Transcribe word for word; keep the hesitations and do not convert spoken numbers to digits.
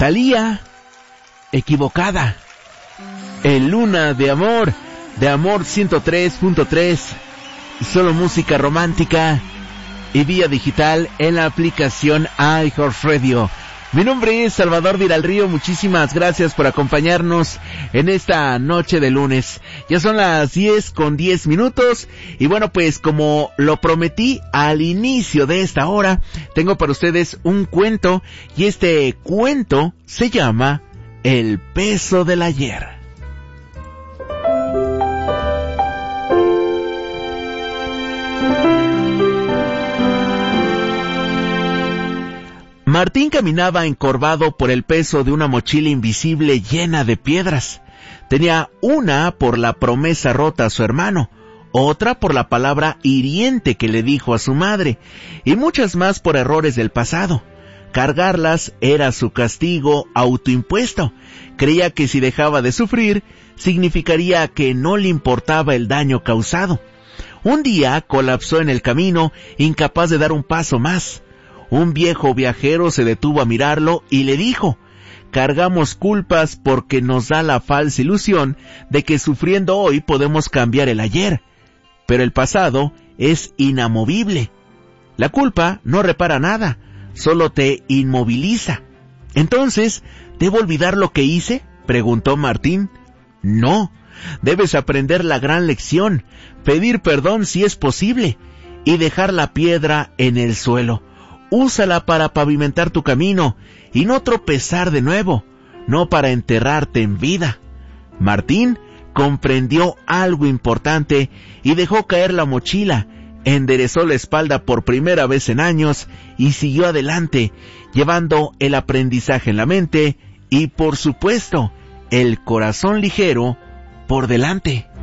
Thalía, Equivocada. En Luna de Amor, de Amor ciento tres punto tres. Solo música romántica y vía digital en la aplicación iHeartRadio. Mi nombre es Salvador Viralrío, muchísimas gracias por acompañarnos en esta noche de lunes. Ya son las diez con diez minutos y bueno, pues como lo prometí al inicio de esta hora, tengo para ustedes un cuento y este cuento se llama El peso del ayer. Martín caminaba encorvado por el peso de una mochila invisible llena de piedras. Tenía una por la promesa rota a su hermano, otra por la palabra hiriente que le dijo a su madre, y muchas más por errores del pasado. Cargarlas era su castigo autoimpuesto. Creía que si dejaba de sufrir, significaría que no le importaba el daño causado. Un día colapsó en el camino, incapaz de dar un paso más. Un viejo viajero se detuvo a mirarlo y le dijo: cargamos culpas porque nos da la falsa ilusión de que sufriendo hoy podemos cambiar el ayer, pero el pasado es inamovible. La culpa no repara nada, solo te inmoviliza. Entonces, ¿debo olvidar lo que hice?, preguntó Martín. No, debes aprender la gran lección, pedir perdón si es posible, y dejar la piedra en el suelo. Úsala para pavimentar tu camino y no tropezar de nuevo, no para enterrarte en vida. Martín comprendió algo importante y dejó caer la mochila, enderezó la espalda por primera vez en años y siguió adelante, llevando el aprendizaje en la mente y, por supuesto, el corazón ligero por delante.